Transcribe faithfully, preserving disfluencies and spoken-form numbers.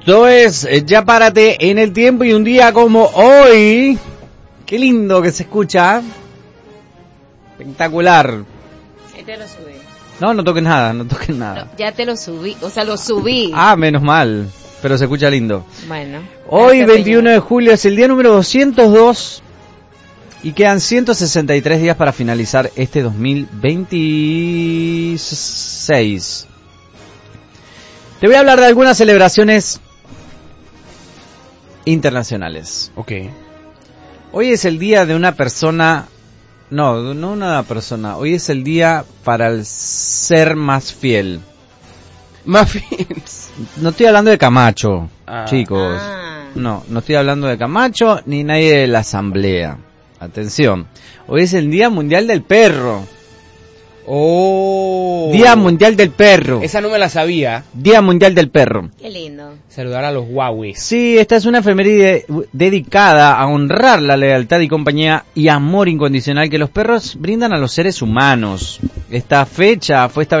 Esto es Ya Párate en el Tiempo, y un día como hoy, qué lindo que se escucha, espectacular. Ahí te lo subí. No, no toques nada, no toques nada. No, ya te lo subí, o sea, lo subí. Ah, menos mal, pero se escucha lindo. Bueno. Hoy, veintiuno de julio, es el día número doscientos dos y quedan ciento sesenta y tres días para finalizar este dos mil veintiséis. Te voy a hablar de algunas celebraciones internacionales. Ok. Hoy es el día de una persona, no, no una persona, hoy es el día para el ser más fiel. Más fiel. No estoy hablando de Camacho, Ah. chicos. Ah. No, no estoy hablando de Camacho ni nadie de la asamblea. Atención, hoy es el Día Mundial del Perro. Oh. Día Mundial del Perro. Esa no me la sabía. Día Mundial del Perro. Qué lindo. Saludar a los Huawei. Sí, esta es una efeméride dedicada a honrar la lealtad y compañía y amor incondicional que los perros brindan a los seres humanos. Esta fecha fue establecida